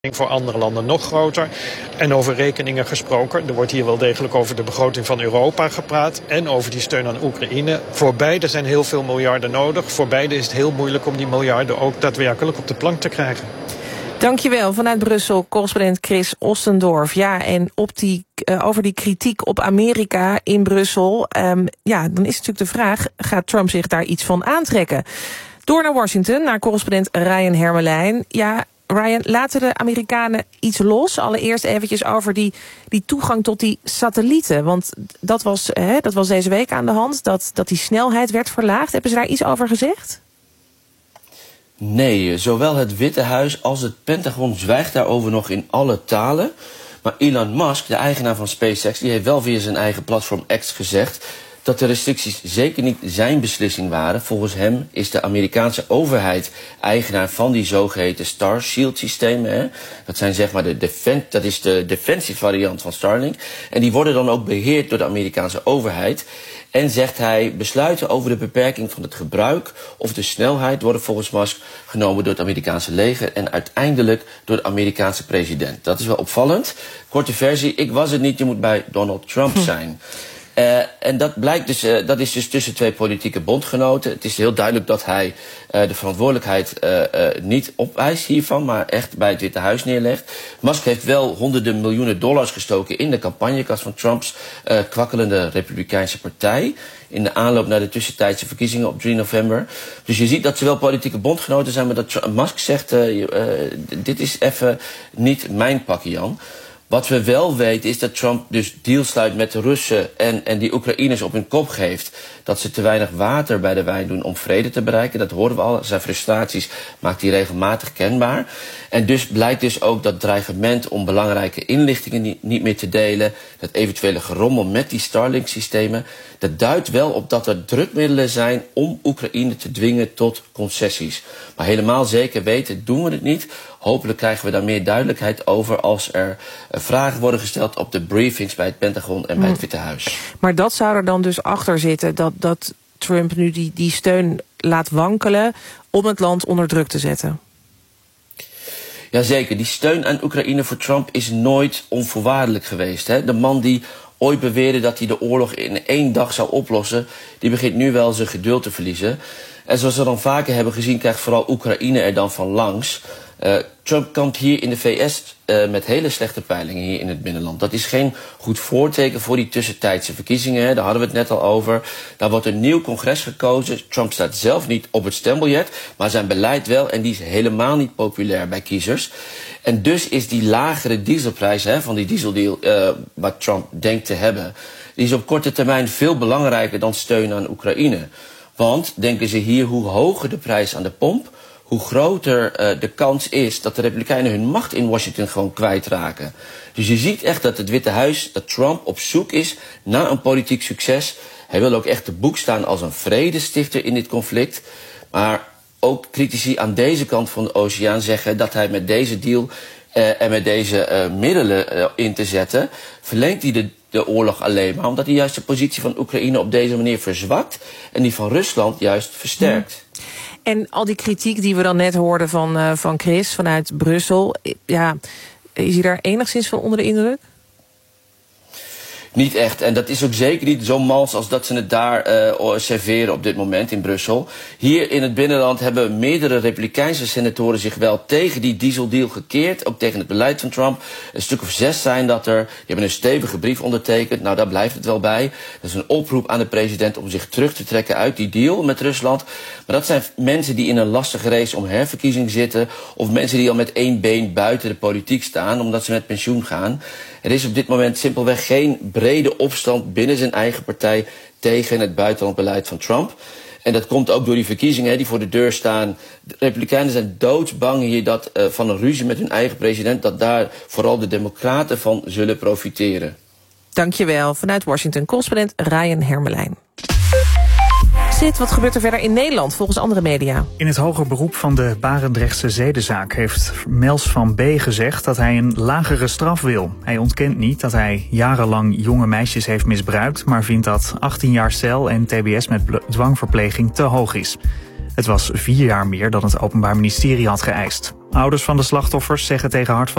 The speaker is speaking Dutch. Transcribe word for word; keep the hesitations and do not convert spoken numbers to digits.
voor andere landen nog groter. En over rekeningen gesproken. Er wordt hier wel degelijk over de begroting van Europa gepraat. En over die steun aan Oekraïne. Voor beide zijn heel veel miljarden nodig. Voor beide is het heel moeilijk om die miljarden ook daadwerkelijk op de plank te krijgen. Dankjewel. Vanuit Brussel, correspondent Chris Ostendorf. Ja, en op die, uh, over die kritiek op Amerika in Brussel. Um, ja, dan is natuurlijk de vraag, gaat Trump zich daar iets van aantrekken? Door naar Washington, naar correspondent Ryan Hermelijn. Ja, Ryan, laten de Amerikanen iets los? Allereerst eventjes over die, die toegang tot die satellieten. Want dat was, hè, dat was deze week aan de hand, dat, dat die snelheid werd verlaagd. Hebben ze daar iets over gezegd? Nee, zowel het Witte Huis als het Pentagon zwijgt daarover nog in alle talen. Maar Elon Musk, de eigenaar van SpaceX, die heeft wel via zijn eigen platform X gezegd dat de restricties zeker niet zijn beslissing waren. Volgens hem is de Amerikaanse overheid eigenaar van die zogeheten Starshield systemen. Hè. Dat zijn zeg maar de defen- dat is de defensievariant van Starlink. En die worden dan ook beheerd door de Amerikaanse overheid. En zegt hij, besluiten over de beperking van het gebruik of de snelheid worden volgens Musk genomen door het Amerikaanse leger en uiteindelijk door de Amerikaanse president. Dat is wel opvallend. Korte versie, ik was het niet, je moet bij Donald Trump zijn. Uh, en dat blijkt dus, uh, dat is dus tussen twee politieke bondgenoten. Het is heel duidelijk dat hij uh, de verantwoordelijkheid uh, uh, niet opeist hiervan, maar echt bij het Witte Huis neerlegt. Musk heeft wel honderden miljoenen dollars gestoken in de campagnekas van Trumps uh, kwakkelende Republikeinse partij in de aanloop naar de tussentijdse verkiezingen op drie november. Dus je ziet dat ze wel politieke bondgenoten zijn, maar dat Trump, Musk zegt, uh, uh, dit is even niet mijn pakje, Jan. Wat we wel weten is dat Trump dus deals sluit met de Russen en, en die Oekraïners op hun kop geeft dat ze te weinig water bij de wijn doen om vrede te bereiken. Dat horen we al. Zijn frustraties maakt hij regelmatig kenbaar. En dus blijkt dus ook dat dreigement om belangrijke inlichtingen niet, niet meer te delen, dat eventuele gerommel met die Starlink-systemen, dat duidt wel op dat er drukmiddelen zijn om Oekraïne te dwingen tot concessies. Maar helemaal zeker weten doen we het niet. Hopelijk krijgen we daar meer duidelijkheid over als er vragen worden gesteld op de briefings bij het Pentagon en bij het Witte Huis. Maar dat zou er dan dus achter zitten, dat, dat Trump nu die, die steun laat wankelen om het land onder druk te zetten? Jazeker, die steun aan Oekraïne voor Trump is nooit onvoorwaardelijk geweest. Hè? De man die ooit beweerde dat hij de oorlog in één dag zou oplossen, die begint nu wel zijn geduld te verliezen. En zoals we dan vaker hebben gezien, krijgt vooral Oekraïne er dan van langs. Uh, Trump komt hier in de V S uh, met hele slechte peilingen hier in het binnenland. Dat is geen goed voorteken voor die tussentijdse verkiezingen. Hè. Daar hadden we het net al over. Daar wordt een nieuw congres gekozen. Trump staat zelf niet op het stembiljet, maar zijn beleid wel. En die is helemaal niet populair bij kiezers. En dus is die lagere dieselprijs hè, van die dieseldeal uh, wat Trump denkt te hebben, die is op korte termijn veel belangrijker dan steun aan Oekraïne. Want, denken ze hier, hoe hoger de prijs aan de pomp, hoe groter uh, de kans is dat de Republikeinen hun macht in Washington gewoon kwijtraken. Dus je ziet echt dat het Witte Huis, dat Trump op zoek is naar een politiek succes. Hij wil ook echt te boek staan als een vredestichter in dit conflict. Maar ook critici aan deze kant van de oceaan zeggen dat hij met deze deal uh, en met deze uh, middelen uh, in te zetten, verlengt hij de, de oorlog alleen maar, omdat hij juist de positie van Oekraïne op deze manier verzwakt en die van Rusland juist versterkt. Ja. En al die kritiek die we dan net hoorden van, uh, van Chris vanuit Brussel, ja, is hij daar enigszins van onder de indruk? Niet echt. En dat is ook zeker niet zo mals als dat ze het daar uh, serveren op dit moment in Brussel. Hier in het binnenland hebben meerdere Republikeinse senatoren zich wel tegen die dieseldeal gekeerd. Ook tegen het beleid van Trump. Een stuk of zes zijn dat er. Die hebben een stevige brief ondertekend. Nou, daar blijft het wel bij. Dat is een oproep aan de president om zich terug te trekken uit die deal met Rusland. Maar dat zijn mensen die in een lastige race om herverkiezing zitten. Of mensen die al met één been buiten de politiek staan omdat ze met pensioen gaan. Er is op dit moment simpelweg geen brede opstand binnen zijn eigen partij tegen het buitenlandbeleid van Trump. En dat komt ook door die verkiezingen die voor de deur staan. De Republikeinen zijn doodsbang hier dat, uh, van een ruzie met hun eigen president, dat daar vooral de Democraten van zullen profiteren. Dankjewel. Vanuit Washington, correspondent Ryan Hermelijn. Wat gebeurt er verder in Nederland volgens andere media? In het hoger beroep van de Barendrechtse zedenzaak heeft Mels van B. gezegd dat hij een lagere straf wil. Hij ontkent niet dat hij jarenlang jonge meisjes heeft misbruikt, maar vindt dat achttien jaar cel en tbs met dwangverpleging te hoog is. Het was vier jaar meer dan het Openbaar Ministerie had geëist. Ouders van de slachtoffers zeggen tegen Hart